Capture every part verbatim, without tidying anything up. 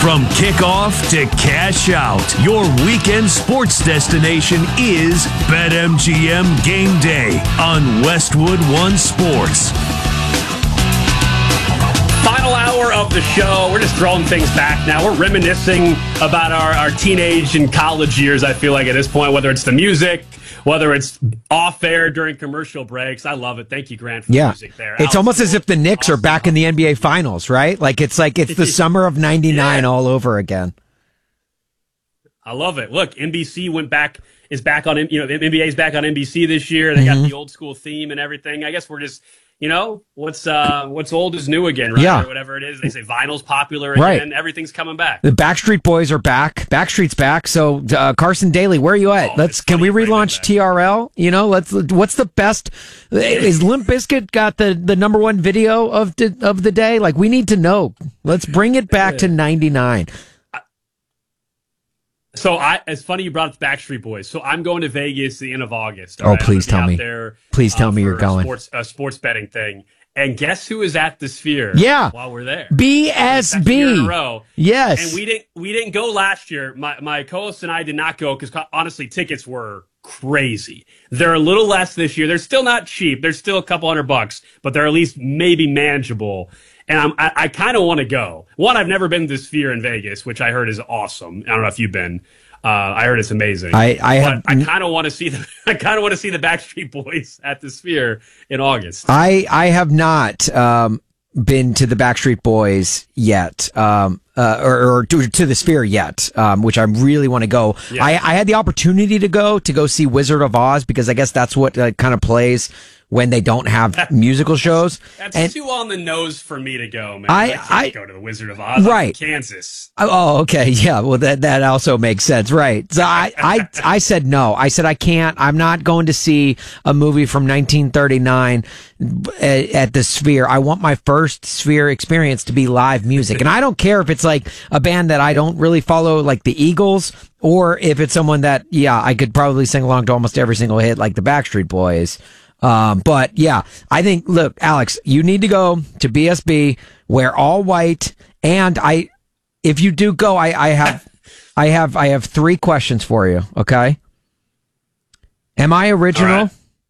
From kickoff to cash out, your weekend sports destination is BetMGM Game Day on Westwood One Sports. Final hour of the show. We're just throwing things back now. We're reminiscing about our, our teenage and college years, I feel like, at this point, whether it's the music, whether it's off air during commercial breaks. I love it. Thank you, Grant, for yeah. the music there. It's Alex, almost as if the Knicks awesome. are back in the N B A Finals, right? Like it's like it's the summer of ninety-nine yeah. all over again. I love it. Look, N B C went back, is back on, you know, N B A's back on N B C this year. They Mm-hmm. got the old school theme and everything. I guess we're just, you know, what's uh, what's old is new again, right? Yeah. Or whatever it is. They say vinyl's popular again. Right. Everything's coming back. The Backstreet Boys are back. Backstreet's back. So uh, Carson Daly, where are you at? Oh, let's it's can we funny you bring relaunch that back. T R L? You know, let's. What's the best? Is Limp Bizkit got the, the number one video of the, of the day? Like we need to know. Let's bring it back to ninety-nine. So I, it's funny you brought up the Backstreet Boys. So I'm going to Vegas the end of August. Oh, right? please I'm gonna tell be me. out there, Please tell uh, me you're for a going. Sports, a sports betting thing. And guess who is at the Sphere? Yeah. While we're there, B S Second year in B. a row. Yes. And we didn't we didn't go last year. My my co-host and I did not go because honestly, tickets were crazy. They're a little less this year. They're still not cheap. They're still a couple hundred bucks, but they're at least maybe manageable. And I'm, I, I kind of want to go. One, I've never been to the Sphere in Vegas, which I heard is awesome. I don't know if you've been. Uh, I heard it's amazing. I I, have, I kind of want to see the I kind of want to see the Backstreet Boys at the Sphere in August. I I have not um, been to the Backstreet Boys yet, um, uh, or, or to, to the Sphere yet, um, which I really want to go. Yeah. I, I had the opportunity to go to go see Wizard of Oz because I guess that's what uh, kind of plays when they don't have musical shows. That's and, too on the nose for me to go, man. I- I, can't I- go to the Wizard of Oz. Right. I'm from Kansas. Oh, okay. Yeah. Well, that, that also makes sense. Right. So I, I, I said no. I said, I can't, I'm not going to see a movie from nineteen thirty-nine at, at the Sphere. I want my first Sphere experience to be live music. And I don't care if it's like a band that I don't really follow, like the Eagles, or if it's someone that, yeah, I could probably sing along to almost every single hit, like the Backstreet Boys. Um, but yeah, I think, look, Alex, you need to go to B S B, wear all white. And I, if you do go, I, I have, I have, I have three questions for you. Okay. Am I original?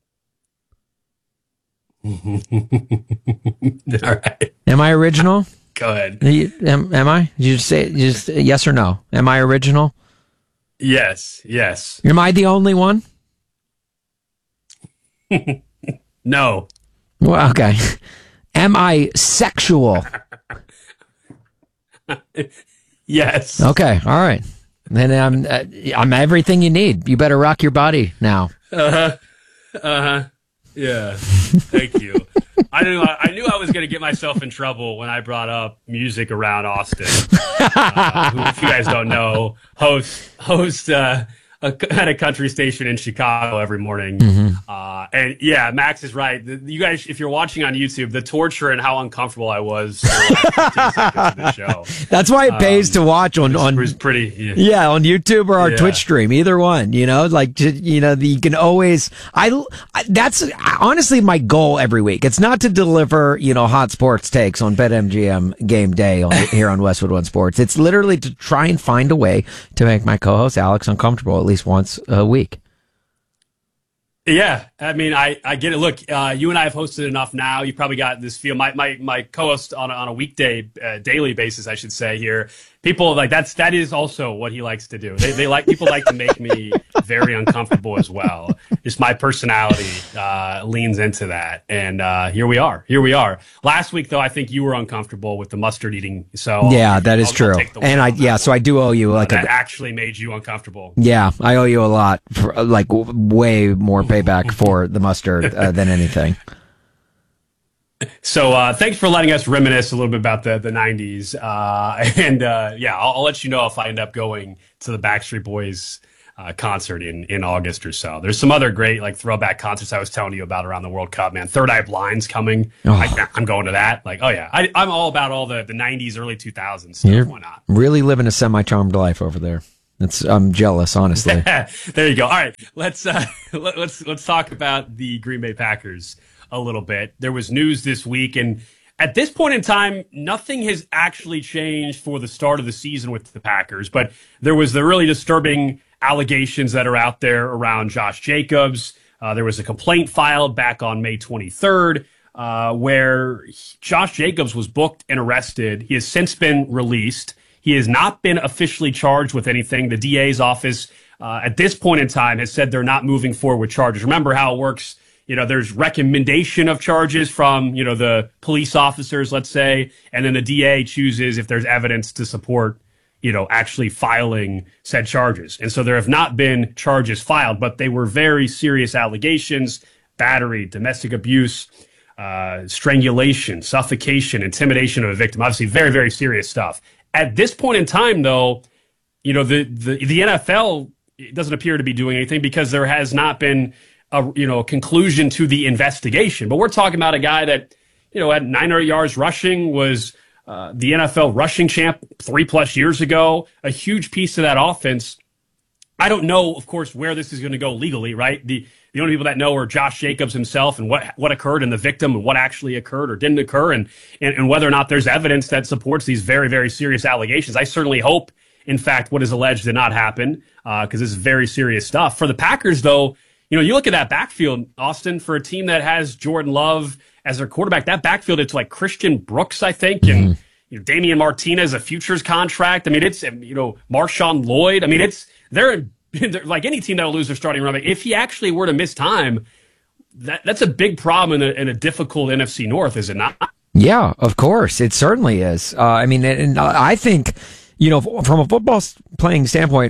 All right. All right. Am I original? Go ahead. Am, am I? You just say, just yes or no. Am I original? Yes. Yes. Am I the only one? No. Well, okay. Am I sexual? Yes. Okay. All right. Then I'm, uh, I'm everything you need. You better rock your body now. Uh-huh. Uh-huh. Yeah. Thank you. I knew I knew I was going to get myself in trouble when I brought up music around Austin. Uh, who, if you guys don't know, host host uh, a, at a country station in Chicago every morning. Mm-hmm. Uh, and yeah, Max is right. The, you guys, if you're watching on YouTube, the torture and how uncomfortable I was for like fifteen seconds of the show. That's why it pays Um, to watch on, It was, on it was pretty. Yeah. yeah, on YouTube or our Yeah. Twitch stream, either one, you know, like, j- you know, you can always, I, I- that's honestly my goal every week. It's not to deliver, you know, hot sports takes on BetMGM Game Day on, here on Westwood One Sports. It's literally to try and find a way to make my co-host Alex uncomfortable at least once a week. Yeah, I mean, I, I get it. Look, uh, you and I have hosted enough now. You probably got this feel. My my, my co-host on a, on a weekday, uh, daily basis, I should say here. People like that's that is also what he likes to do. They they like people like to make me very uncomfortable as well. Just my personality uh, leans into that, and uh, here we are. Here we are. Last week, though, I think you were uncomfortable with the mustard eating. So Yeah, that is I'll- I'll true. take the And I, win on yeah, that so one. I do owe you like that a, actually made you uncomfortable. yeah, I owe you a lot for like w- way more payback for the mustard uh, than anything. So uh, thanks for letting us reminisce a little bit about the, the nineties. Uh, and uh, yeah, I'll, I'll let you know if I end up going to the Backstreet Boys uh, concert in, in August or so. There's some other great like throwback concerts I was telling you about around the World Cup, man. Third Eye Blind's coming. Oh. I, I'm going to that. Like, oh yeah, I, I'm all about all the, the nineties, early two thousands stuff. You're Why not? really living a semi-charmed life over there. It's, I'm jealous, honestly. There you go. All right, let's uh, let, let's let's talk about the Green Bay Packers a little bit. There was news this week, and At this point in time, nothing has actually changed for the start of the season with the Packers, but there was the really disturbing allegations that are out there around Josh Jacobs. Uh, there was a complaint filed back on May twenty-third uh, where Josh Jacobs was booked and arrested. He has since been released. He has not been officially charged with anything. The D A's office uh, at this point in time has said they're not moving forward with charges. Remember how it works. You know, there's recommendation of charges from, you know, the police officers, let's say, and then the D A chooses if there's evidence to support, you know, actually filing said charges. And so there have not been charges filed, but they were very serious allegations: battery, domestic abuse, uh, strangulation, suffocation, intimidation of a victim. Obviously, very, very serious stuff. At this point in time, though, you know, the, the, the N F L doesn't appear to be doing anything because there has not been a, you know, conclusion to the investigation. But we're talking about a guy that, you know, had nine hundred yards rushing, was uh, the N F L rushing champ three plus years ago, a huge piece of that offense. I don't know, of course, where this is going to go legally, right? The the only people that know are Josh Jacobs himself and what what occurred and the victim and what actually occurred or didn't occur, and and, and whether or not there's evidence that supports these very, very serious allegations. I certainly hope, in fact, what is alleged did not happen, because uh, this is very serious stuff. For the Packers, though, you know, you look at that backfield, Austin, for a team that has Jordan Love as their quarterback, that backfield, it's like Christian Brooks, I think, and mm-hmm. you know, Damian Martinez, a futures contract. I mean, it's, you know, Marshawn Lloyd. I mean, it's, they're, they're like any team that will lose their starting running back. If he actually were to miss time, that that's a big problem in a, in a difficult N F C North, is it not? Yeah, of course. It certainly is. Uh, I mean, and I think, you know, from a football playing standpoint,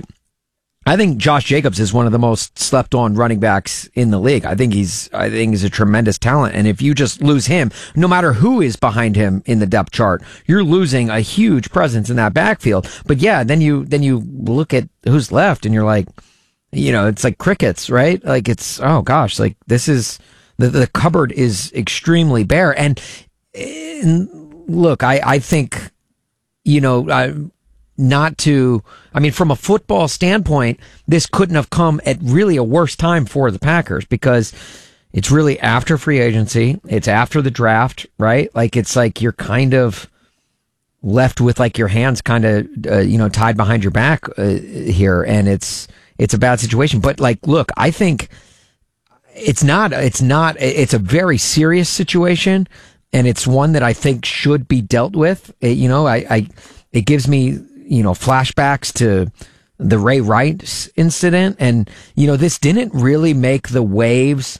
I think Josh Jacobs is one of the most slept on running backs in the league. I think he's, I think he's a tremendous talent. And if you just lose him, no matter who is behind him in the depth chart, you're losing a huge presence in that backfield. But yeah, then you, then you look at who's left and you're like, you know, it's like crickets, right? Like it's, oh gosh, like this is, the, the cupboard is extremely bare. And, and look, I, I think, you know, I, not to, I mean, from a football standpoint, this couldn't have come at really a worse time for the Packers, because it's really after free agency. It's after the draft, right? Like, it's like you're kind of left with like your hands kind of, uh, you know, tied behind your back uh, here. And it's, it's a bad situation. But like, look, I think it's not, it's not, it's a very serious situation. And it's one that I think should be dealt with. It, you know, I, I, it gives me, you know, flashbacks to the Ray Rice incident. And, you know, this didn't really make the waves.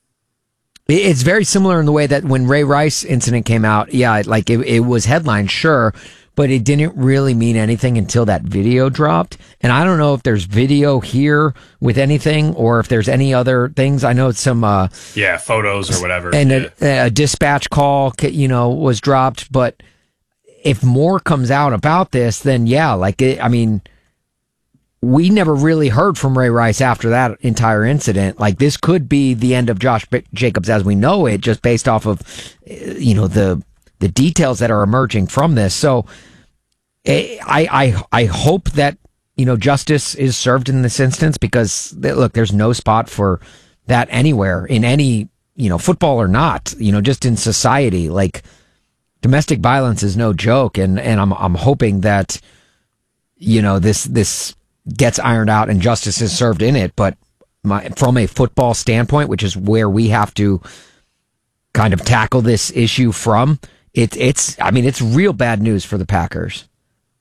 It's very similar in the way that when Ray Rice incident came out, yeah, like it, it was headlined, sure, but it didn't really mean anything until that video dropped. And I don't know if there's video here with anything or if there's any other things. I know some, uh, yeah, photos or whatever. And yeah. a, a dispatch call, you know, was dropped, but if more comes out about this, then yeah, like, it, I mean, we never really heard from Ray Rice after that entire incident. Like, this could be the end of Josh Jacobs as we know it, just based off of, you know, the, the details that are emerging from this. So I, I, I hope that, you know, justice is served in this instance, because look, there's no spot for that anywhere in any, you know, football or not, you know, just in society. Like, domestic violence is no joke, and, and I'm I'm hoping that, you know, this this gets ironed out and justice is served in it. But my, from a football standpoint, which is where we have to kind of tackle this issue from, it, it's I mean it's real bad news for the Packers.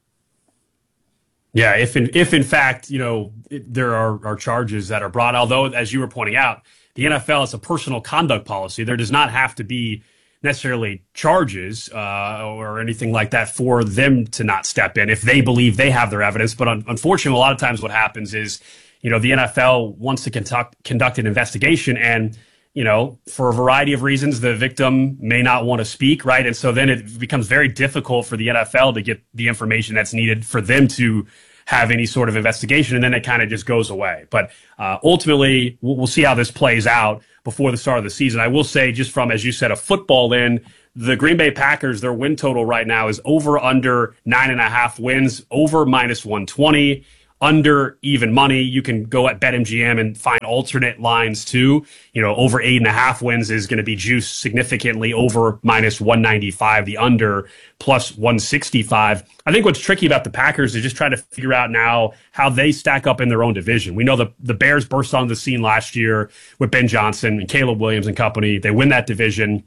Yeah, if in if in fact, you know, it, there are, are charges that are brought, although as you were pointing out, the N F L has a personal conduct policy. There does not have to be necessarily charges uh, or anything like that for them to not step in if they believe they have their evidence. But un- unfortunately, a lot of times what happens is, you know, the N F L wants to conduct, conduct an investigation, and, you know, for a variety of reasons, the victim may not want to speak, right? And so then it becomes very difficult for the N F L to get the information that's needed for them to have any sort of investigation, and then it kind of just goes away. But uh, ultimately, we'll, we'll see how this plays out before the start of the season. I will say, just from, as you said, a football end, the Green Bay Packers, their win total right now is over under nine and a half wins, over minus one twenty. under even money. You can go at BetMGM and find alternate lines too. You know, over eight and a half wins is going to be juiced significantly over minus one ninety-five, the under plus one sixty-five. I think what's tricky about the Packers is just trying to figure out now how they stack up in their own division. We know the, the Bears burst onto the scene last year with Ben Johnson and Caleb Williams and company. They win that division.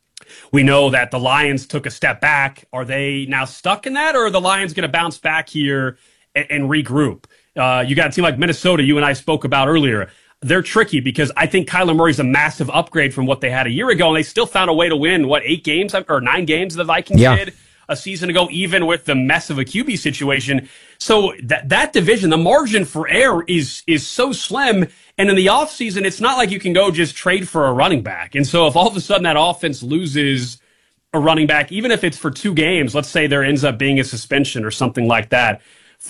We know that the Lions took a step back. Are they now stuck in that, or are the Lions going to bounce back here and, and regroup? Uh, you got a team like Minnesota, you and I spoke about earlier. They're tricky because I think Kyler Murray's a massive upgrade from what they had a year ago, and they still found a way to win, what, eight games or nine games the Vikings yeah. did a season ago, even with the mess of a Q B situation. So that that division, the margin for error is is so slim. And in the offseason, it's not like you can go just trade for a running back. And so if all of a sudden that offense loses a running back, even if it's for two games, let's say there ends up being a suspension or something like that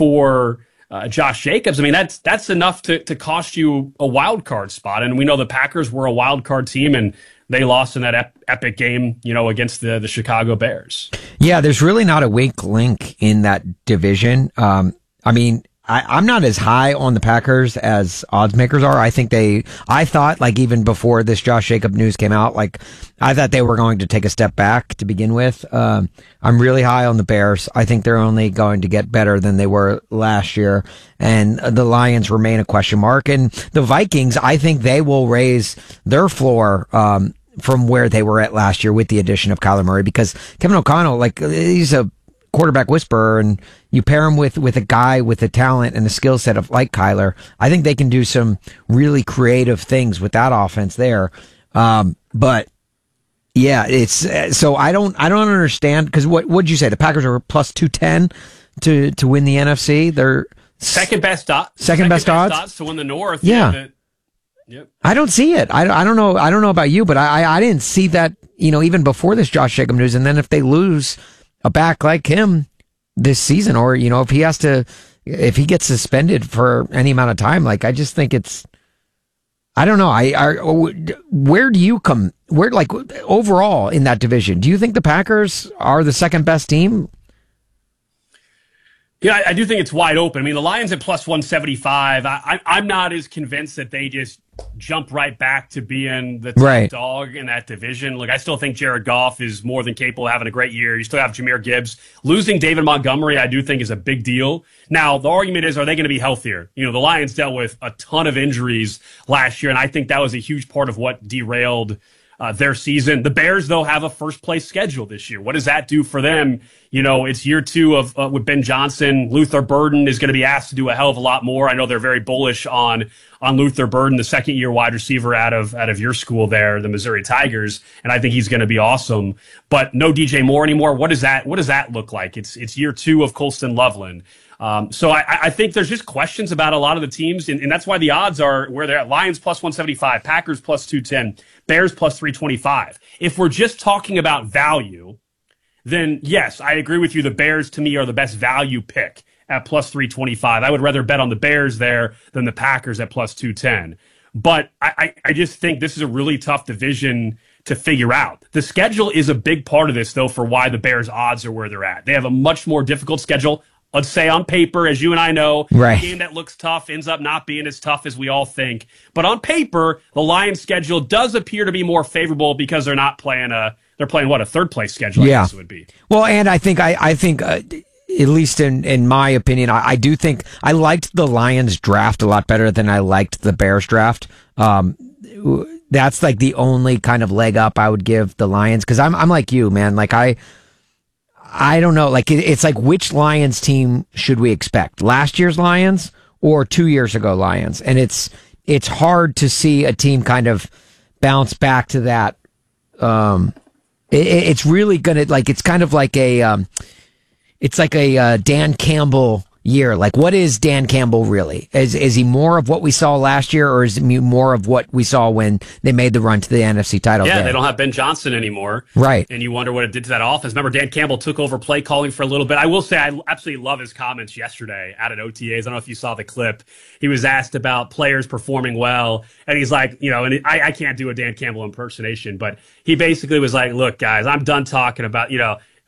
for uh, Josh Jacobs, I mean, that's that's enough to, to cost you a wild card spot. And we know the Packers were a wild card team, and they lost in that ep- epic game, you know, against the, the Chicago Bears. Yeah, there's really not a weak link in that division. Um, I mean, I, I'm not as high on the Packers as odds makers are. I think they, I thought like even before this Josh Jacobs news came out, like I thought they were going to take a step back to begin with. Um, I'm really high on the Bears. I think they're only going to get better than they were last year. And the Lions remain a question mark. And the Vikings, I think they will raise their floor, um, from where they were at last year with the addition of Kyler Murray, because Kevin O'Connell, like he's a quarterback whisperer, and you pair him with, with a guy with the talent and the skill set of like Kyler. I think they can do some really creative things with that offense there. Um, but yeah, it's, so I don't, I don't understand, because what would you say? The Packers are plus two ten to, to win the N F C. They're second best odds, second, second best, best odds? odds to win the North. Yeah. yeah the, Yep. I don't see it. I, I don't know. I don't know about you, but I, I didn't see that, you know, even before this Josh Jacobs news. And then if they lose a back like him this season, or, you know, if he has to, if he gets suspended for any amount of time, like, I just think it's, I don't know. I, I where do you come, where, like, overall in that division, do you think the Packers are the second best team? Yeah, I, I do think it's wide open. I mean, the Lions at plus one seventy-five. I, I, I'm not as convinced that they just jump right back to being the top right. dog in that division. Look, I still think Jared Goff is more than capable of having a great year. You still have Jahmyr Gibbs. Losing David Montgomery, I do think, is a big deal. Now, the argument is, are they going to be healthier? You know, the Lions dealt with a ton of injuries last year, and I think that was a huge part of what derailed Uh, their season. The Bears, though, have a first place schedule this year. What does that do for them? You know, it's year two of uh, with Ben Johnson. Luther Burden is going to be asked to do a hell of a lot more. I know they're very bullish on on Luther Burden, the second year wide receiver out of out of your school there, the Missouri Tigers, and I think he's going to be awesome. But no D J Moore anymore. What does that What does that look like? It's it's year two of Colston Loveland. Um, so I, I think there's just questions about a lot of the teams, and, and that's why the odds are where they're at. Lions plus one seventy-five, Packers plus two ten, Bears plus three twenty-five. If we're just talking about value, then yes, I agree with you. The Bears, to me, are the best value pick at plus three twenty-five. I would rather bet on the Bears there than the Packers at plus two ten. But I, I, I just think this is a really tough division to figure out. The schedule is a big part of this, though, for why the Bears' odds are where they're at. They have a much more difficult schedule. Let's say on paper, as you and I know, right. a game that looks tough ends up not being as tough as we all think. But on paper, the Lions' schedule does appear to be more favorable because they're not playing a, they're playing what, a third place schedule, yeah. I guess it would be. Well, and I think, I, I think, uh, at least in, in my opinion, I, I do think I liked the Lions draft a lot better than I liked the Bears draft. Um, that's like the only kind of leg up I would give the Lions. Cause I'm, I'm like you, man. Like I, I don't know. Like it, it's like, which Lions team should we expect? Last year's Lions or two years ago Lions? And it's, it's hard to see a team kind of bounce back to that. Um, it, it's really gonna, like, it's kind of like a, um, it's like a uh, Dan Campbell year. Like, what is Dan Campbell really? Is is he more of what we saw last year, or is he more of what we saw when they made the run to the N F C title? Yeah, game? They don't have Ben Johnson anymore. Right. And you wonder what it did to that offense. Remember, Dan Campbell took over play calling for a little bit. I will say I absolutely love his comments yesterday out at O T As. I don't know if you saw the clip. He was asked about players performing well, and he's like, you know, and I, I can't do a Dan Campbell impersonation, but he basically was like, look, guys, I'm done talking about, you know,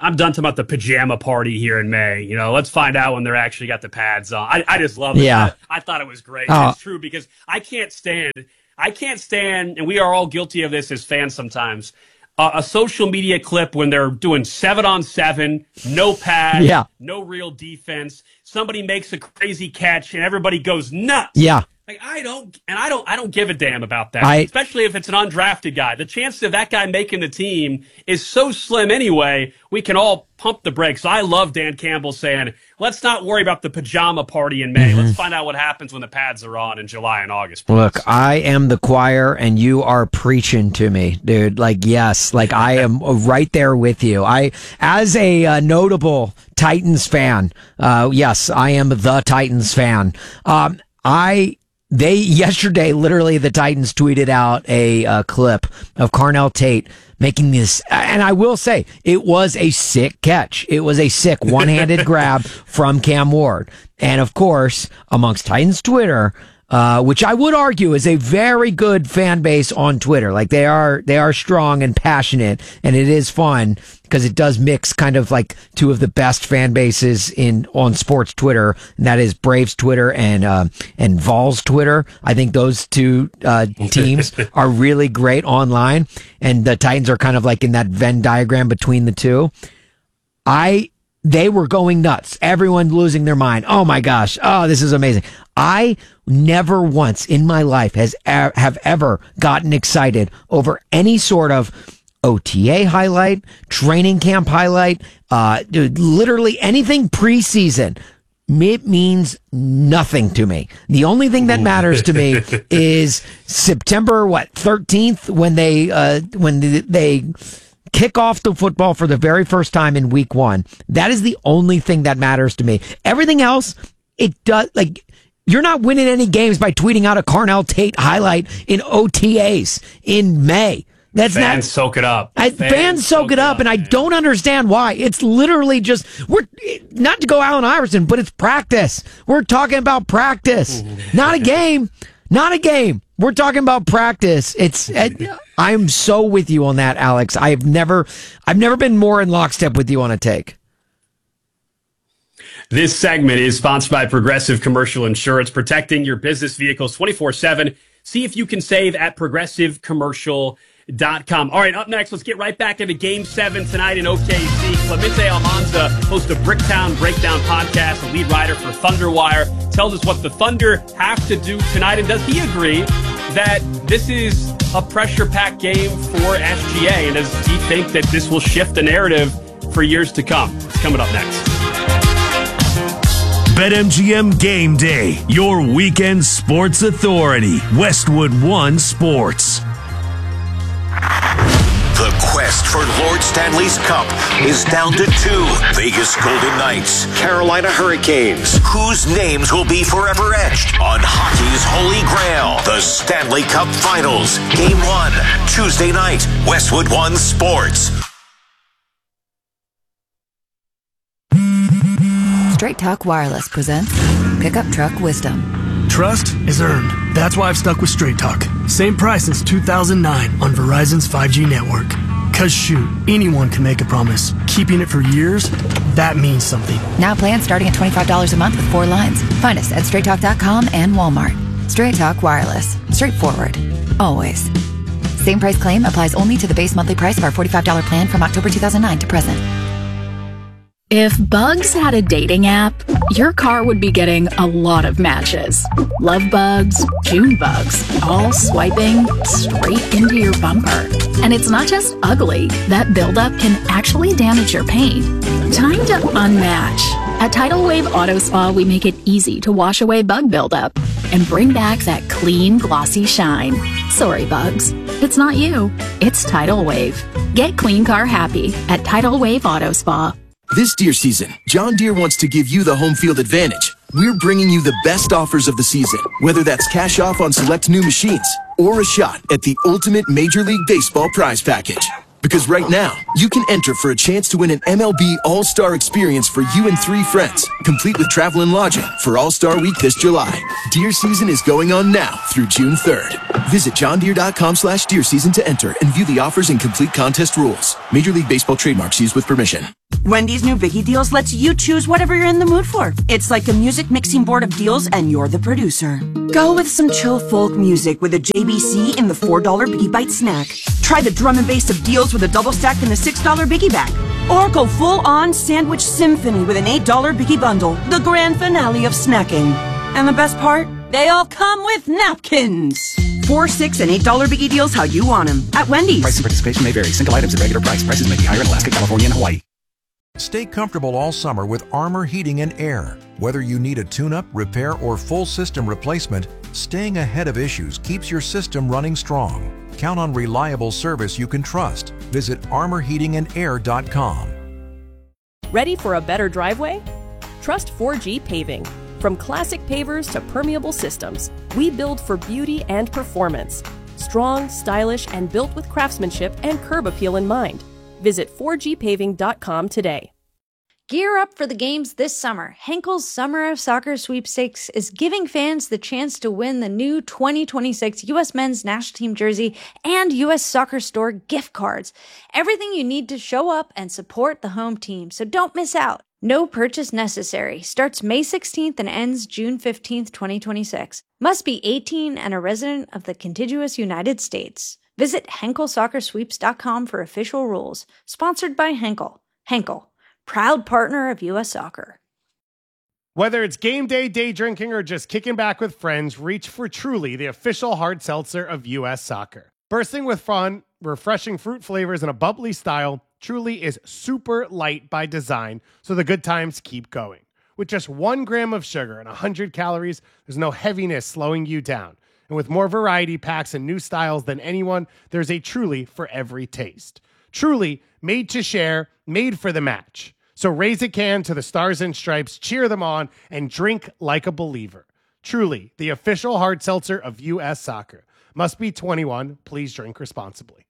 I'm done talking about the pajama party here in May. You know, let's find out when they're actually got the pads on. I, I just love it. Yeah. I, I thought it was great. Oh. It's true because I can't stand, I can't stand, and we are all guilty of this as fans sometimes, uh, a social media clip when they're doing seven on seven, no pad, yeah. no real defense. Somebody makes a crazy catch and everybody goes nuts. Yeah. Like, I don't, and I don't, I don't give a damn about that, I, especially if it's an undrafted guy. The chance of that guy making the team is so slim anyway. We can all pump the brakes. So I love Dan Campbell saying, "Let's not worry about the pajama party in May. Mm-hmm. Let's find out what happens when the pads are on in July and August." Please. Look, I am the choir, and you are preaching to me, dude. Like, yes, like I am right there with you. I, as a uh, notable Titans fan, uh, yes, I am the Titans fan. Um, I. They, yesterday, literally, the Titans tweeted out a uh, clip of Carnell Tate making this, and I will say, it was a sick catch. It was a sick one-handed grab from Cam Ward. And of course, amongst Titans Twitter, uh, which I would argue is a very good fan base on Twitter. Like, they are, they are strong and passionate, and it is fun because it does mix kind of like two of the best fan bases in on sports Twitter, and that is Braves Twitter and uh, and Vols Twitter. I think those two uh, teams are really great online, and the Titans are kind of like in that Venn diagram between the two. I they were going nuts. Everyone losing their mind. Oh my gosh. Oh, this is amazing. I never once in my life has have ever gotten excited over any sort of O T A highlight, training camp highlight, uh, dude, literally anything preseason. It means nothing to me. The only thing that matters to me is September, what, thirteenth, when they, uh, when they kick off the football for the very first time in week one. That is the only thing that matters to me. Everything else, it does, like, you're not winning any games by tweeting out a Carnell Tate highlight in O T As in May. That's fans not, soak it up. I, fans, fans soak, soak it up, up and man. I don't understand why. It's literally just, we're not to go Allen Iverson, but it's practice. We're talking about practice, not a game, not a game. We're talking about practice. It's, it, I'm so with you on that, Alex. I've never, I've never been more in lockstep with you on a take. This segment is sponsored by Progressive Commercial Insurance, protecting your business vehicles twenty-four seven. See if you can save at progressive commercial dot com. All right, up next, let's get right back into Game seven tonight in O K C. Clemente Almanza, host of Bricktown Breakdown podcast, a lead writer for Thunderwire, tells us what the Thunder have to do tonight, and does he agree that this is a pressure-packed game for S G A, and does he think that this will shift the narrative for years to come? It's coming up next. BetMGM Game Day, your weekend sports authority. Westwood One Sports. The quest for Lord Stanley's Cup is down to two. Vegas Golden Knights, Carolina Hurricanes. Whose names will be forever etched on hockey's holy grail? The Stanley Cup Finals. Game one, Tuesday night, Westwood One Sports. Straight Talk Wireless presents Pickup Truck Wisdom. Trust is earned. That's why I've stuck with Straight Talk. Same price since two thousand nine on Verizon's five G network. Cause shoot, anyone can make a promise. Keeping it for years, that means something. Now plans starting at twenty-five dollars a month with four lines. Find us at straight talk dot com and Walmart. Straight Talk Wireless. Straightforward. Always. Same price claim applies only to the base monthly price of our forty-five dollars plan from October two thousand nine to present. If Bugs had a dating app, your car would be getting a lot of matches. Love bugs, June bugs, all swiping straight into your bumper. And it's not just ugly. That buildup can actually damage your paint. Time to unmatch. At Tidal Wave Auto Spa, we make it easy to wash away bug buildup and bring back that clean, glossy shine. Sorry, bugs. It's not you. It's Tidal Wave. Get clean car happy at Tidal Wave Auto Spa. This deer season, John Deere wants to give you the home field advantage. We're bringing you the best offers of the season, whether that's cash off on select new machines or a shot at the ultimate Major League Baseball prize package. Because right now, you can enter for a chance to win an M L B All-Star experience for you and three friends, complete with travel and lodging for All-Star Week this July. Deer season is going on now through June third. Visit john deere dot com slash deer season to enter and view the offers and complete contest rules. Major League Baseball trademarks used with permission. Wendy's new Biggie Deals lets you choose whatever you're in the mood for. It's like a music mixing board of deals and you're the producer. Go with some chill folk music with a J B C in the four dollar Biggie Bite snack. Try the drum and bass of deals with a double stack in the six dollar Biggie Bag. Or go full-on sandwich symphony with an eight dollar Biggie Bundle, the grand finale of snacking. And the best part? They all come with napkins. Four, six, and eight dollar Biggie Deals how you want them at Wendy's. Price and participation may vary. Single items at regular price. Prices may be higher in Alaska, California, and Hawaii. Stay comfortable all summer with Armor Heating and Air. Whether you need a tune-up, repair, or full system replacement, staying ahead of issues keeps your system running strong. Count on reliable service you can trust. Visit armor heating and air dot com. Ready for a better driveway? Trust four G Paving. From classic pavers to permeable systems, we build for beauty and performance. Strong, stylish, and built with craftsmanship and curb appeal in mind. Visit four G paving dot com today. Gear up for the games this summer. Henkel's Summer of Soccer Sweepstakes is giving fans the chance to win the new twenty twenty-six U S Men's National Team jersey and U S Soccer Store gift cards. Everything you need to show up and support the home team, so don't miss out. No purchase necessary. Starts May sixteenth and ends June fifteenth, twenty twenty-six. Must be eighteen and a resident of the contiguous United States. Visit henkel soccer sweeps dot com for official rules. Sponsored by Henkel. Henkel, proud partner of U S Soccer. Whether it's game day, day drinking, or just kicking back with friends, reach for Truly, the official hard seltzer of U S Soccer. Bursting with fun, refreshing fruit flavors, and a bubbly style, Truly is super light by design, so the good times keep going. With just one gram of sugar and one hundred calories, there's no heaviness slowing you down. And with more variety packs and new styles than anyone, there's a Truly for every taste. Truly, made to share, made for the match. So raise a can to the Stars and Stripes, cheer them on, and drink like a believer. Truly, the official hard seltzer of U S Soccer. Must be twenty-one. Please drink responsibly.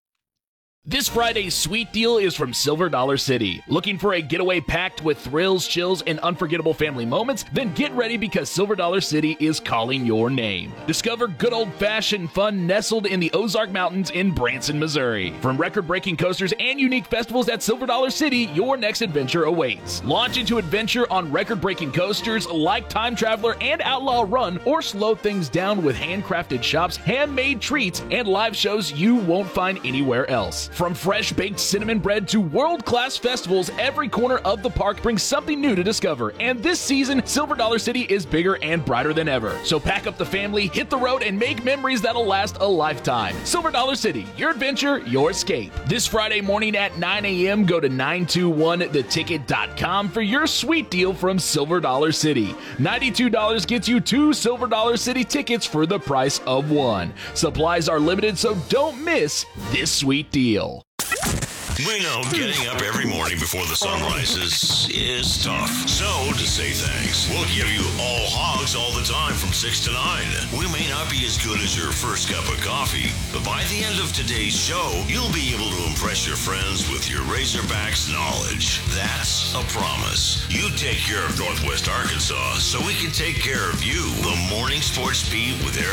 This Friday's sweet deal is from Silver Dollar City. Looking for a getaway packed with thrills, chills, and unforgettable family moments? Then get ready because Silver Dollar City is calling your name. Discover good old-fashioned fun nestled in the Ozark Mountains in Branson, Missouri. From record-breaking coasters and unique festivals at Silver Dollar City, your next adventure awaits. Launch into adventure on record-breaking coasters like Time Traveler and Outlaw Run, or slow things down with handcrafted shops, handmade treats, and live shows you won't find anywhere else. From fresh baked cinnamon bread to world-class festivals, every corner of the park brings something new to discover. And this season, Silver Dollar City is bigger and brighter than ever. So pack up the family, hit the road, and make memories that'll last a lifetime. Silver Dollar City, your adventure, your escape. This Friday morning at nine a.m., go to nine two one the ticket dot com for your sweet deal from Silver Dollar City. ninety-two dollars gets you two Silver Dollar City tickets for the price of one. Supplies are limited, so don't miss this sweet deal. We know getting up every morning before the sun rises is tough. So, to say thanks, we'll give you all hogs all the time from six to nine. We may not be as good as your first cup of coffee, but by the end of today's show, you'll be able to impress your friends with your Razorbacks knowledge. That's a promise. You take care of Northwest Arkansas so we can take care of you. The Morning Sports Beat with Eric